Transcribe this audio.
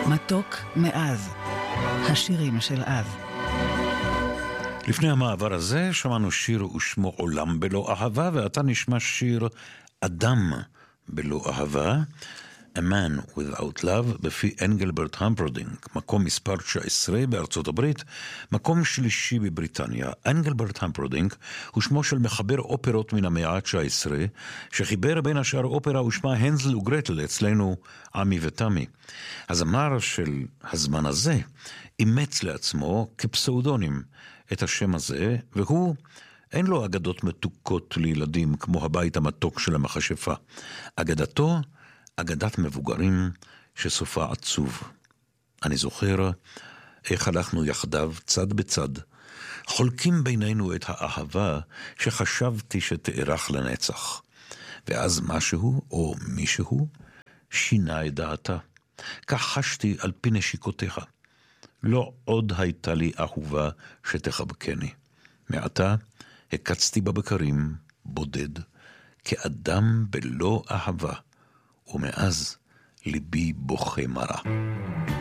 מתוק מאז, השירים של אז. לפני המעבר הזה שמענו שיר ושמו עולם בלא אהבה, ועתה נשמע שיר אדם בלא אהבה, A Man Without Love, בפי אנגלברט המפרדינג, מקום מספר 19 בארצות הברית, מקום שלישי בבריטניה. אנגלברט המפרדינג הוא שמו של מחבר אופרות מן המאה ה-19, שחיבר בין השאר אופרה ושמה הנזל וגרטל, אצלנו עמי ותמי. הזמר של הזמן הזה אימץ לעצמו כפסאודונים את השם הזה, והוא אין לו אגדות מתוקות לילדים כמו הבית המתוק של המכשפה. אגדתו אגדת מבוגרים שסופה עצוב. אני זוכר איך הלכנו יחדיו צד בצד, חולקים בינינו את האהבה שחשבתי שתארך לנצח. ואז משהו או מישהו שינה את דעתה. כך חשתי על פי נשיקותיה. לא עוד הייתה לי אהובה שתחבקני. מעתה הקצתי בבקרים בודד, כאדם בלא אהבה. ומאז ליבי בוכה מרה.